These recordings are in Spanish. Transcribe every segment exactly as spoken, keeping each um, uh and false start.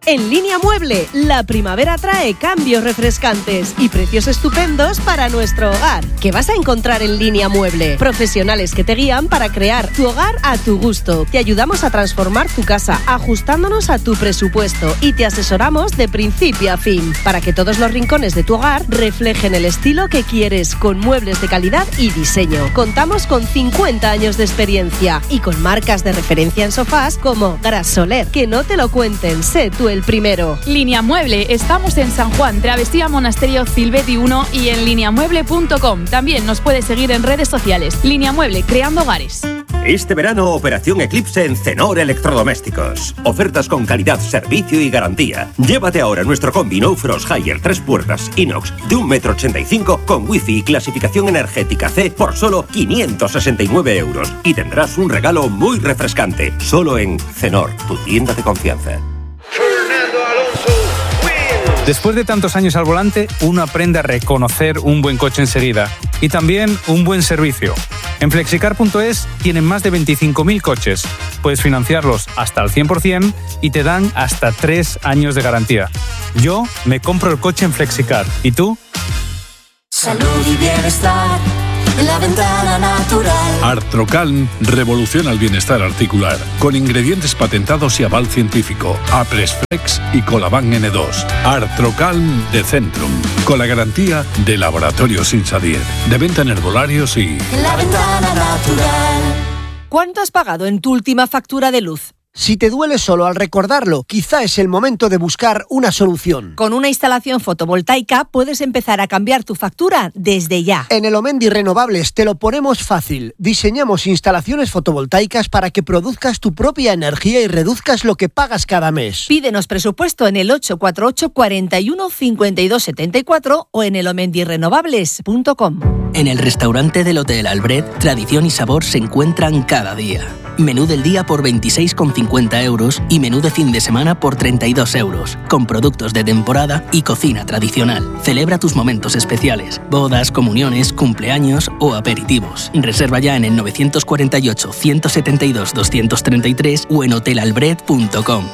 En Línea Mueble, la primavera trae cambios refrescantes y precios estupendos para nuestro hogar. ¿Qué vas a encontrar en Línea Mueble? Profesionales que te guían para crear tu hogar a tu gusto. Te ayudamos a transformar tu casa ajustándonos a tu presupuesto y te asesoramos de principio a fin para que todos los rincones de tu hogar reflejen el estilo que quieres con muebles de calidad y diseño. Contamos con cincuenta años de experiencia y con marcas de referencia en sofás como Gras Soler. Que no te lo cuenten, sé tú el primero. Línea Mueble, estamos en San Juan, Travesía Monasterio Cilveti uno y en línea mueble punto com. También nos puedes seguir en redes sociales. Línea Mueble, creando hogares. Este verano, Operación Eclipse en Cenor Electrodomésticos. Ofertas con calidad, servicio y garantía. Llévate ahora nuestro combi No Frost Higher tres puertas inox de un metro ochenta y cinco con wifi y clasificación energética C por solo quinientos sesenta y nueve euros. Y tendrás un regalo muy refrescante. Solo en Cenor, tu tienda de confianza. Después de tantos años al volante, uno aprende a reconocer un buen coche enseguida y también un buen servicio. En flexicar punto es tienen más de veinticinco mil coches. Puedes financiarlos hasta al cien por ciento y te dan hasta tres años de garantía. Yo me compro el coche en Flexicar. ¿Y tú? Salud y bienestar en la ventana natural. Artrocalm revoluciona el bienestar articular con ingredientes patentados y aval científico. Apresflex y Colaban N dos. Artrocalm de Centrum, con la garantía de Laboratorios Insadier, de venta en herbolarios y... En la ventana natural. ¿Cuánto has pagado en tu última factura de luz? Si te duele solo al recordarlo, quizá es el momento de buscar una solución. Con una instalación fotovoltaica puedes empezar a cambiar tu factura desde ya. En Elomendi Renovables te lo ponemos fácil. Diseñamos instalaciones fotovoltaicas para que produzcas tu propia energía y reduzcas lo que pagas cada mes. Pídenos presupuesto en el ocho cuatro ocho, cuatro uno, cinco dos siete cuatro o en elomendi renovables punto com. En el restaurante del Hotel Albret, tradición y sabor se encuentran cada día. Menú del día por veintiséis con cincuenta euros y menú de fin de semana por treinta y dos euros, con productos de temporada y cocina tradicional. Celebra tus momentos especiales, bodas, comuniones, cumpleaños o aperitivos. Reserva ya en el nueve cuatro ocho, uno siete dos, dos tres tres o en hotel albret punto com.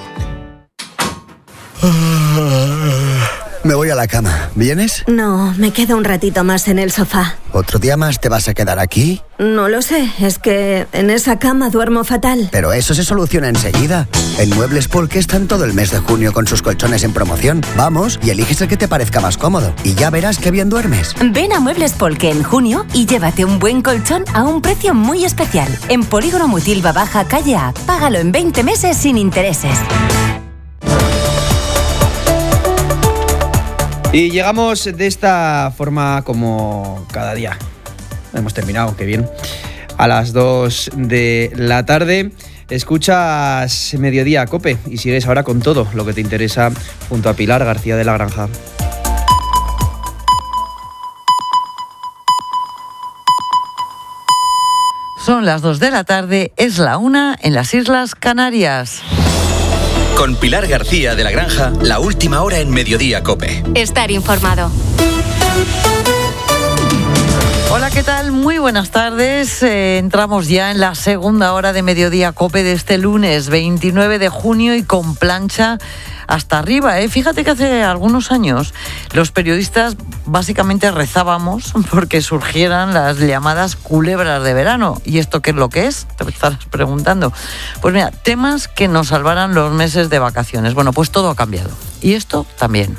Me voy a la cama. ¿Vienes? No, me quedo un ratito más en el sofá. ¿Otro día más te vas a quedar aquí? No lo sé, es que en esa cama duermo fatal. Pero eso se soluciona enseguida. En Muebles Polk están todo el mes de junio con sus colchones en promoción. Vamos y eliges el que te parezca más cómodo. Y ya verás qué bien duermes. Ven a Muebles Polk en junio y llévate un buen colchón a un precio muy especial. En Polígono Mutilva Baja, calle A. Págalo en veinte meses sin intereses. Y llegamos de esta forma como cada día. Hemos terminado, qué bien. A las dos de la tarde escuchas Mediodía COPE y sigues ahora con todo lo que te interesa junto a Pilar García de la Granja. Son las dos de la tarde, es la una en las Islas Canarias. Con Pilar García de la Granja, la última hora en Mediodía COPE. Estar informado. Hola, ¿qué tal? Muy buenas tardes. Eh, entramos ya en la segunda hora de Mediodía COPE de este lunes veintinueve de junio y con plancha hasta arriba, ¿eh? Fíjate que hace algunos años los periodistas básicamente rezábamos porque surgieran las llamadas culebras de verano. ¿Y esto qué es lo que es? Te estarás preguntando. Pues mira, temas que nos salvaran los meses de vacaciones. Bueno, pues todo ha cambiado. Y esto también.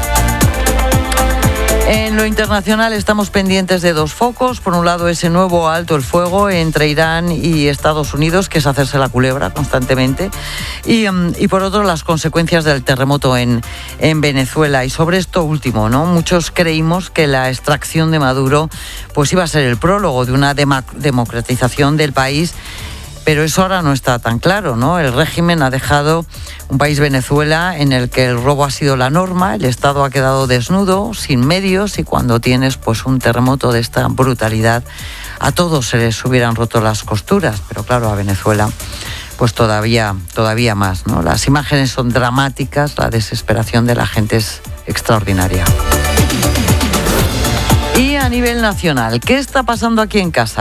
En lo internacional estamos pendientes de dos focos. Por un lado, ese nuevo alto el fuego entre Irán y Estados Unidos, que es hacerse la culebra constantemente. Y, y por otro, las consecuencias del terremoto en, en Venezuela. Y sobre esto último, ¿no? Muchos creímos que la extracción de Maduro pues iba a ser el prólogo de una dema- democratización del país. Pero eso ahora no está tan claro, ¿no? El régimen ha dejado un país, Venezuela, en el que el robo ha sido la norma, el Estado ha quedado desnudo, sin medios, y cuando tienes pues un terremoto de esta brutalidad, a todos se les hubieran roto las costuras, pero claro, a Venezuela pues todavía, todavía más, ¿no? Las imágenes son dramáticas, la desesperación de la gente es extraordinaria. Y a nivel nacional, ¿qué está pasando aquí en casa?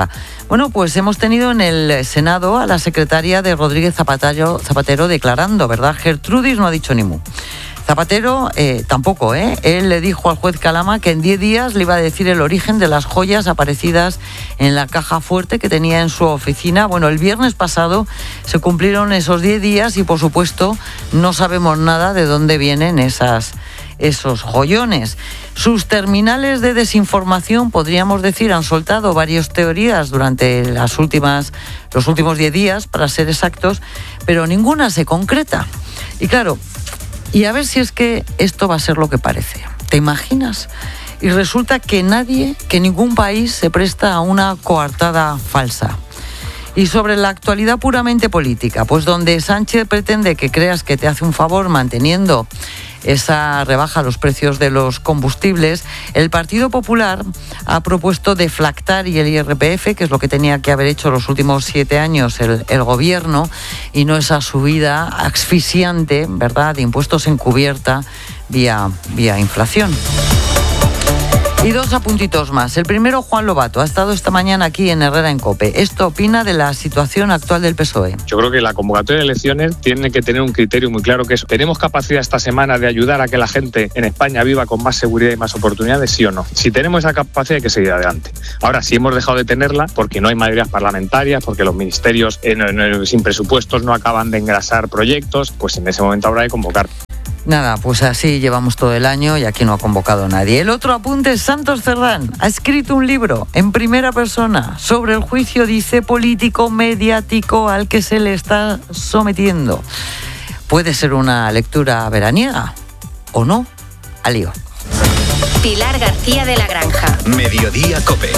Bueno, pues hemos tenido en el Senado a la secretaria de Rodríguez Zapatero, Zapatero declarando, ¿verdad? Gertrudis no ha dicho ni mu. Zapatero eh, tampoco, ¿eh? Él le dijo al juez Calama que en diez días le iba a decir el origen de las joyas aparecidas en la caja fuerte que tenía en su oficina. Bueno, el viernes pasado se cumplieron esos diez días y, por supuesto, no sabemos nada de dónde vienen esas, esos joyones. Sus terminales de desinformación, podríamos decir, han soltado varias teorías durante las últimas, los últimos diez días, para ser exactos, pero ninguna se concreta. Y claro, y a ver si es que esto va a ser lo que parece. ¿Te imaginas? Y resulta que nadie, que ningún país se presta a una coartada falsa. Y sobre la actualidad puramente política, pues donde Sánchez pretende que creas que te hace un favor manteniendo esa rebaja a los precios de los combustibles, el Partido Popular ha propuesto deflactar y el I R P F, que es lo que tenía que haber hecho los últimos siete años el, el gobierno, y no esa subida asfixiante, ¿verdad?, de impuestos encubierta vía, vía inflación. Y dos apuntitos más. El primero, Juan Lobato, ha estado esta mañana aquí en Herrera en COPE. Esto opina de la situación actual del P S O E. Yo creo que la convocatoria de elecciones tiene que tener un criterio muy claro, que es: ¿tenemos capacidad esta semana de ayudar a que la gente en España viva con más seguridad y más oportunidades, sí o no? Si tenemos esa capacidad, hay que seguir adelante. Ahora, si hemos dejado de tenerla porque no hay mayorías parlamentarias, porque los ministerios eh, no, no, sin presupuestos no acaban de engrasar proyectos, pues en ese momento habrá que convocar. Nada, pues así llevamos todo el año y aquí no ha convocado nadie. El otro apunte es Santos Cerdán. Ha escrito un libro en primera persona sobre el juicio, dice, político mediático al que se le está sometiendo. Puede ser una lectura veraniega o no. Al lío. Pilar García de la Granja. Mediodía COPE.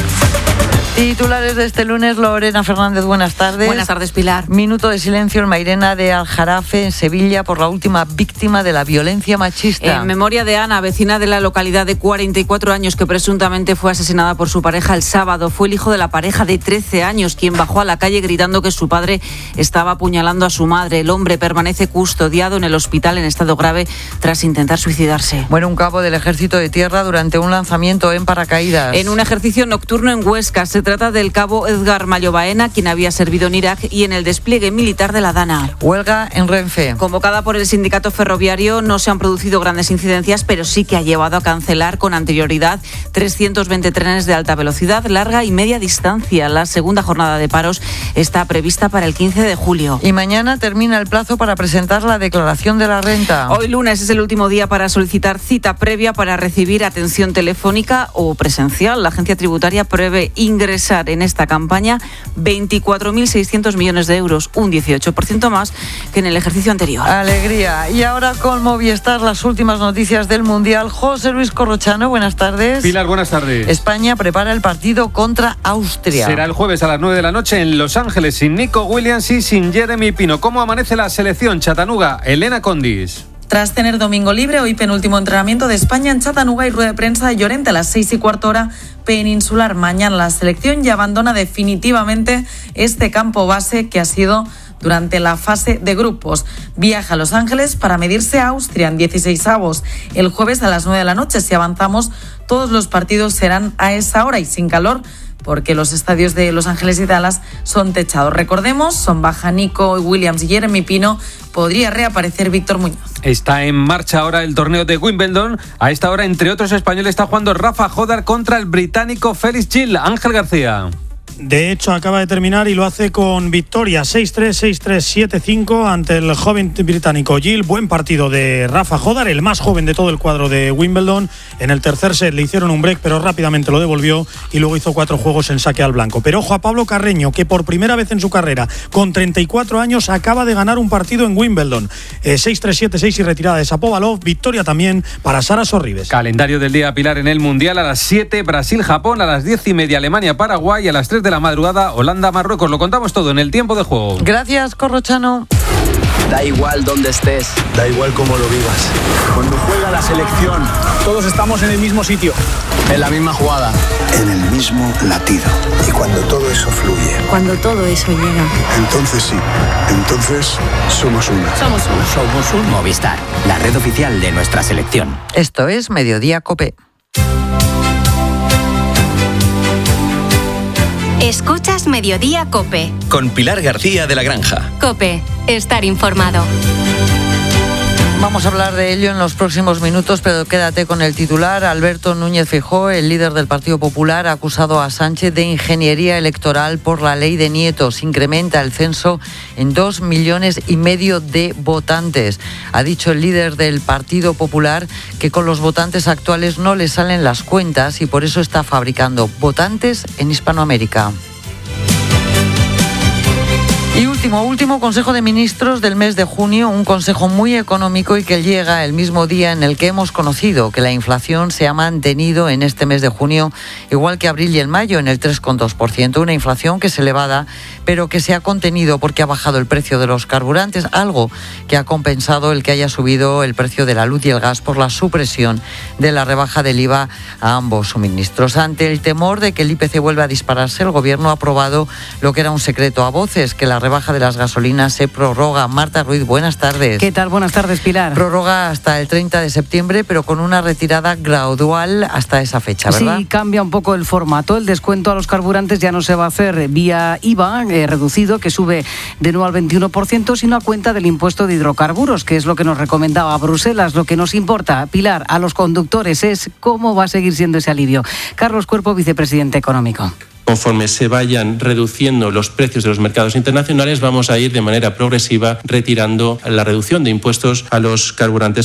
Titulares de este lunes, Lorena Fernández, buenas tardes. Buenas tardes, Pilar. Minuto de silencio en Mairena de Aljarafe, en Sevilla, por la última víctima de la violencia machista. En memoria de Ana, vecina de la localidad de cuarenta y cuatro años, que presuntamente fue asesinada por su pareja el sábado. Fue el hijo de la pareja de trece años quien bajó a la calle gritando que su padre estaba apuñalando a su madre. El hombre permanece custodiado en el hospital en estado grave tras intentar suicidarse. Bueno, un cabo del Ejército de Tierra durante un lanzamiento en paracaídas. En un ejercicio nocturno en Huesca. Se trata del cabo Edgar Mayo Baena, quien había servido en Irak y en el despliegue militar de la Dana. Huelga en Renfe. Convocada por el sindicato ferroviario, no se han producido grandes incidencias, pero sí que ha llevado a cancelar con anterioridad trescientos veinte trenes de alta velocidad, larga y media distancia. La segunda jornada de paros está prevista para el quince de julio. Y mañana termina el plazo para presentar la declaración de la renta. Hoy lunes es el último día para solicitar cita previa para recibir atención telefónica o presencial. La agencia tributaria prevé ingresar en esta campaña veinticuatro mil seiscientos millones de euros, un dieciocho por ciento más que en el ejercicio anterior. Alegría. Y ahora con Movistar, las últimas noticias del Mundial. José Luis Corrochano, buenas tardes. Pilar, buenas tardes. España prepara el partido contra Austria. Será el jueves a las nueve de la noche en Los Ángeles, sin Nico Williams y sin Jeremy Pino. ¿Cómo amanece la selección? Chattanooga, Elena Condis. Tras tener domingo libre, hoy penúltimo entrenamiento de España en Chattanooga y rueda de prensa de Llorente a las seis y cuarto hora peninsular. Mañana la selección ya abandona definitivamente este campo base que ha sido durante la fase de grupos. Viaja a Los Ángeles para medirse a Austria en dieciseisavos el jueves a las nueve de la noche. Si avanzamos, todos los partidos serán a esa hora y sin calor, porque los estadios de Los Ángeles y Dallas son techados. Recordemos, son baja Nico Williams y Jeremy Pino. Podría reaparecer Víctor Muñoz. Está en marcha ahora el torneo de Wimbledon. A esta hora, entre otros españoles, está jugando Rafa Jodar contra el británico Felix Gil. Ángel García. De hecho, acaba de terminar y lo hace con victoria seis tres, seis tres, siete cinco ante el joven británico Gil. Buen partido de Rafa Jodar, el más joven de todo el cuadro de Wimbledon. En el tercer set le hicieron un break, pero rápidamente lo devolvió y luego hizo cuatro juegos en saque al blanco. Pero ojo a Pablo Carreño, que por primera vez en su carrera, con treinta y cuatro años, acaba de ganar un partido en Wimbledon. Eh, seis tres, siete seis y retirada de Shapovalov. Victoria también para Sara Sorribes. Calendario del día, Pilar, en el Mundial: a las siete, Brasil-Japón; a las diez y media, Alemania-Paraguay; a las tres de la madrugada, Holanda-Marruecos. Lo contamos todo en el tiempo de juego. Gracias, Corrochano. Da igual dónde estés, da igual cómo lo vivas. Cuando juega la selección, todos estamos en el mismo sitio, en la misma jugada, en el mismo latido. Y cuando todo eso fluye, cuando todo eso llega, entonces sí, entonces somos uno. Somos uno. Somos un Movistar, la red oficial de nuestra selección. Esto es Mediodía COPE. Escuchas Mediodía COPE. Con Pilar García de la Granja. COPE. Estar informado. Vamos a hablar de ello en los próximos minutos, pero quédate con el titular. Alberto Núñez Feijóo, el líder del Partido Popular, ha acusado a Sánchez de ingeniería electoral por la ley de nietos. Incrementa el censo en dos millones y medio de votantes. Ha dicho el líder del Partido Popular que con los votantes actuales no le salen las cuentas y por eso está fabricando votantes en Hispanoamérica. Y último, último Consejo de Ministros del mes de junio, un consejo muy económico y que llega el mismo día en el que hemos conocido que la inflación se ha mantenido en este mes de junio, igual que abril y en mayo, en el tres coma dos por ciento, una inflación que es elevada, pero que se ha contenido porque ha bajado el precio de los carburantes, algo que ha compensado el que haya subido el precio de la luz y el gas por la supresión de la rebaja del I V A a ambos suministros. Ante el temor de que el I P C vuelva a dispararse, el Gobierno ha aprobado lo que era un secreto a voces, que la rebaja de las gasolinas se prorroga. Marta Ruiz, buenas tardes. ¿Qué tal? Buenas tardes, Pilar. Prorroga hasta el treinta de septiembre, pero con una retirada gradual hasta esa fecha, ¿verdad? Sí, cambia un poco el formato. El descuento a los carburantes ya no se va a hacer vía I V A eh, reducido, que sube de nuevo al veintiuno por ciento, sino a cuenta del impuesto de hidrocarburos, que es lo que nos recomendaba Bruselas. Lo que nos importa, Pilar, a los conductores es cómo va a seguir siendo ese alivio. Carlos Cuerpo, vicepresidente económico. Conforme se vayan reduciendo los precios de los mercados internacionales, vamos a ir de manera progresiva retirando la reducción de impuestos a los carburantes.